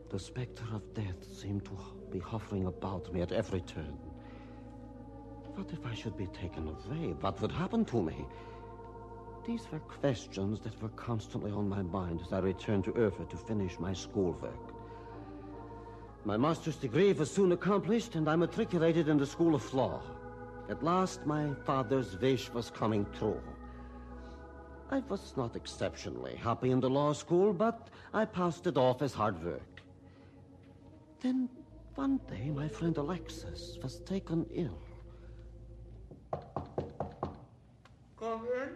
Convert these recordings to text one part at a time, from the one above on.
The specter of death seemed to be hovering about me at every turn. What if I should be taken away? What would happen to me? These were questions that were constantly on my mind as I returned to Erfurt to finish my schoolwork. My master's degree was soon accomplished, and I matriculated in the School of Law. At last, my father's wish was coming true. I was not exceptionally happy in the law school, but I passed it off as hard work. Then, one day, my friend Alexis was taken ill. Come in.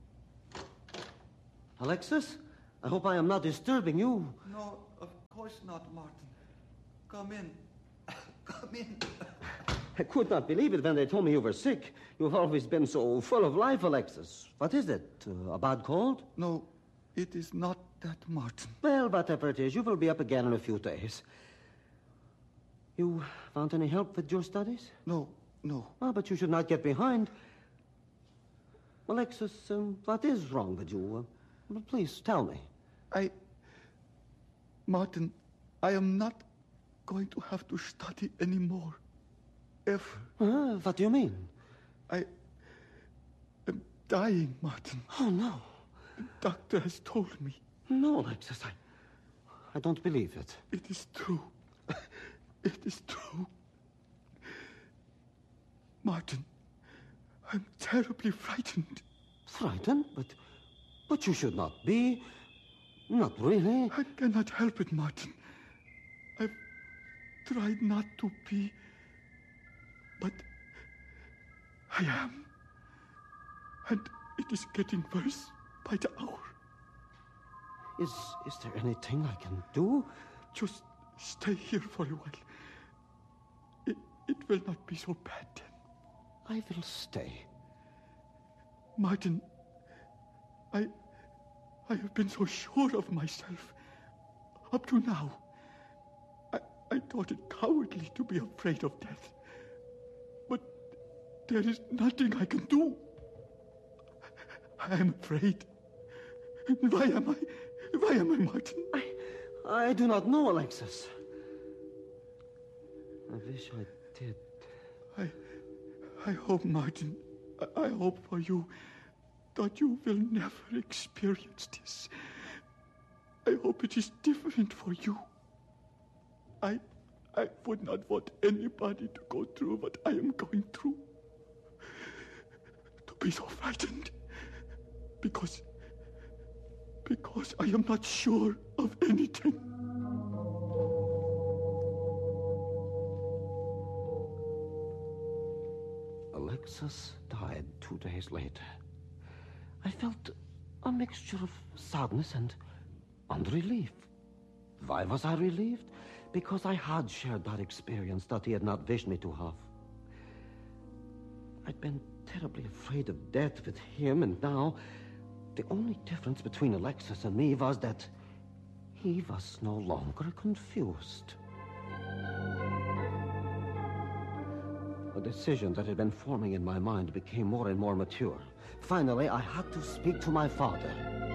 Alexis, I hope I am not disturbing you. No, of course not, Martin. Come in. Come in. I could not believe it when they told me you were sick. You've always been so full of life, Alexis. What is it? A bad cold? No, it is not that, Martin. Well, whatever it is, you will be up again in a few days. You want any help with your studies? No. Well, but you should not get behind. Alexis, what is wrong with you? Please, tell me. Martin, I am not going to have to study anymore. Ever. What do you mean? I am dying, Martin. Oh, no. The doctor has told me. No, Alexis, I don't believe it. It is true. It is true. Martin, I'm terribly frightened. Frightened? But you should not be. Not really. I cannot help it, Martin. I've tried not to be, but I am. And it is getting worse by the hour. Is there anything I can do? Just stay here for a while. It will not be so bad then. I will stay. Martin, I have been so sure of myself up to now. I thought it cowardly to be afraid of death. But there is nothing I can do. I am afraid. Why am I, Martin? I do not know, Alexis. I wish I did. I hope, Martin, I hope for you that you will never experience this. I hope it is different for you. I would not want anybody to go through what I am going through. To be so frightened. Because I am not sure of anything. Alexis died 2 days later. I felt a mixture of sadness and relief. Why was I relieved? Because I had shared that experience that he had not wished me to have. I'd been terribly afraid of death with him, and now the only difference between Alexis and me was that he was no longer confused. A decision that had been forming in my mind became more and more mature. Finally, I had to speak to my father.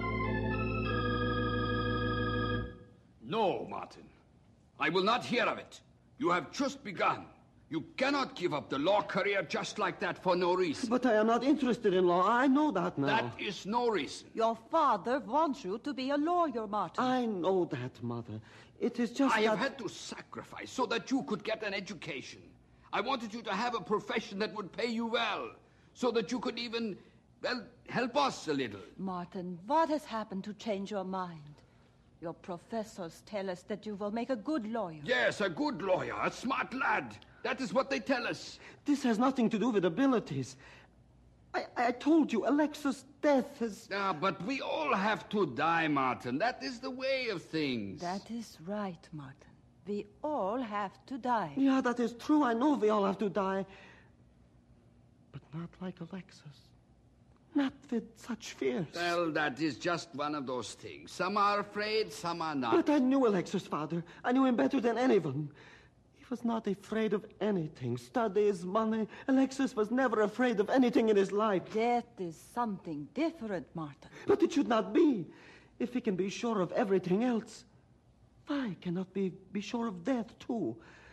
No, Martin. I will not hear of it. You have just begun. You cannot give up the law career just like that for no reason. But I am not interested in law. I know that now. That is no reason. Your father wants you to be a lawyer, Martin. I know that, Mother. It is just I have had to sacrifice so that you could get an education. I wanted you to have a profession that would pay you well, so that you could even, help us a little. Martin, what has happened to change your mind? Your professors tell us that you will make a good lawyer. Yes, a good lawyer, a smart lad. That is what they tell us. This has nothing to do with abilities. I told you, Alexis' death is... But we all have to die, Martin. That is the way of things. That is right, Martin. We all have to die. Yeah, that is true. I know we all have to die. But not like Alexis. Not with such fears. Well, that is just one of those things. Some are afraid, some are not. But I knew Alexis' father. I knew him better than anyone. He was not afraid of anything. Studies, money. Alexis was never afraid of anything in his life. Death is something different, Martin. But it should not be. If he can be sure of everything else, Why cannot we be sure of death, too?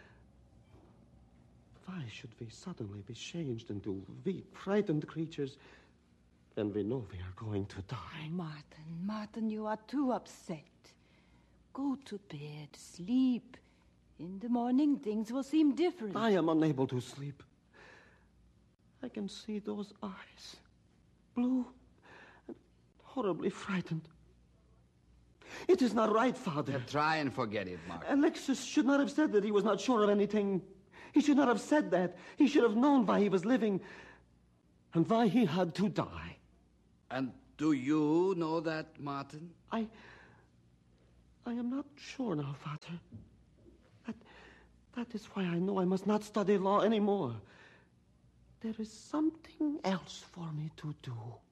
Why should we suddenly be changed into weak, frightened creatures when we know we are going to die? Martin, you are too upset. Go to bed, sleep. In the morning, things will seem different. I am unable to sleep. I can see those eyes, blue and horribly frightened. It is not right, Father. Try and forget it, Martin. Alexis should not have said that he was not sure of anything. He should not have said that. He should have known why he was living and why he had to die. And do you know that, Martin? I am not sure now, Father. That is why I know I must not study law anymore. There is something else for me to do.